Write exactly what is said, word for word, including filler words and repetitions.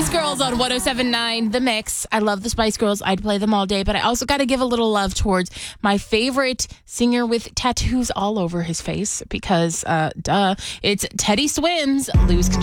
Girls on one oh seven point nine The Mix. I love the Spice Girls. I'd play them all day, but I also got to give a little love towards my favorite singer with tattoos all over his face because, uh, duh, it's Teddy Swims, Lose Control.